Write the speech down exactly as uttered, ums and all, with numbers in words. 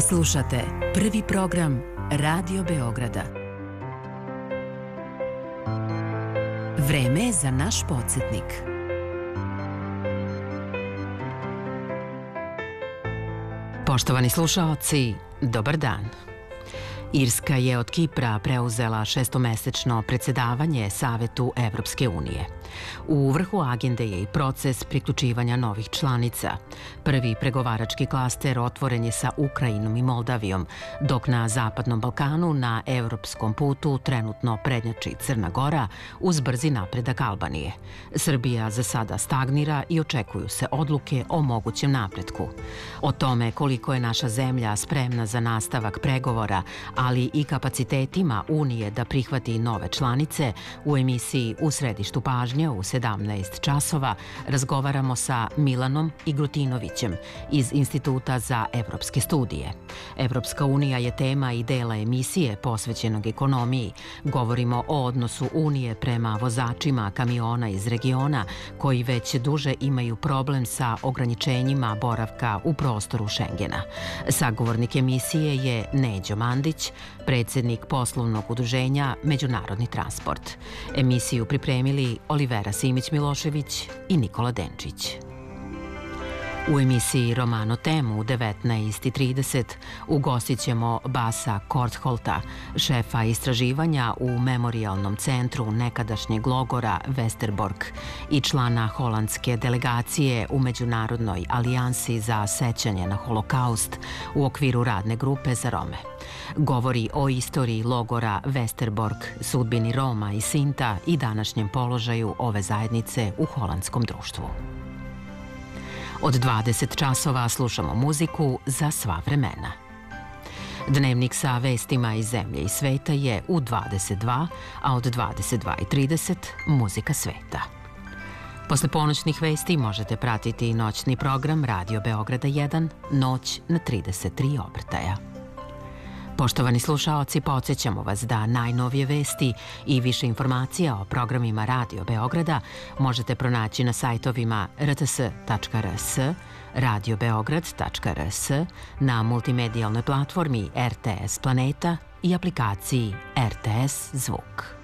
Slušate prvi program Radio Beograda. Vreme je za naš podsjetnik. Poštovani slušaoci, dobar dan. Irska je od Kipra preuzela šestomesečno predsjedavanje Savetu Evropske unije. U vrhu agende je i proces priključivanja novih članica. Prvi pregovarački klaster otvoren je sa Ukrajinom i Moldavijom, dok na Zapadnom Balkanu na evropskom putu trenutno prednjači Crna Gora uz brzi napredak Albanije. Srbija za sada stagnira i očekuju se odluke o mogućem napretku. O tome koliko je naša zemlja spremna za nastavak pregovora, ali i kapacitetima Unije da prihvati nove članice, u emisiji U središtu pažnje u sedamnaest časova razgovaramo sa Milanom Igrutinovićem iz Instituta za evropske studije. Evropska unija je tema i dela emisije posvećenog ekonomiji. Govorimo o odnosu Unije prema vozačima kamiona iz regiona koji već duže imaju problem sa ograničenjima boravka u prostoru Šengena. Sagovornik emisije je Neđo Mandić, predsjednik poslovnog udruženja Međunarodni transport. Emisiju pripremili Olivera Simić-Milošević i Nikola Denčić. U emisiji Romano temu u devetnaest i trideset ugostit ćemo Basa Kortholta, šefa istraživanja u Memorijalnom centru nekadašnjeg logora Westerbork i člana holandske delegacije u Međunarodnoj alijansi za sećanje na holokaust u okviru radne grupe za Rome. Govori o istoriji logora Westerbork, sudbini Roma i Sinta i današnjem položaju ove zajednice u holandskom društvu. Od dvadeset časova slušamo muziku za sva vremena. Dnevnik sa vestima iz zemlje i sveta je u dvadeset dva, a od dvadeset dva i trideset muzika sveta. Posle ponoćnih vesti možete pratiti noćni program Radio Beograda jedan, Noć na trideset tri obrtaja. Poštovani slušaoci, podsjećamo vas da najnovije vesti i više informacija o programima Radio Beograda možete pronaći na sajtovima r t s tačka r s, radio beograd tačka r s, na multimedijalnoj platformi R T S Planeta i aplikaciji R T S Zvuk.